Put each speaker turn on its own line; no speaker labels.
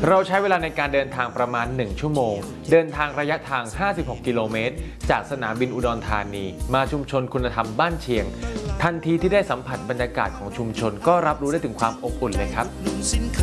เราใช้เวลาในการเดินทางประมาณ1ชั่วโมงเดินทางระยะทาง56กิโลเมตรจากสนามบินอุดรธานีมาชุมชนคุณธรรมบ้านเชียงทันทีที่ได้สัมผัสบรรยากาศของชุมชนก็รับรู้ได้ถึงความอบอุ่นเลยครับ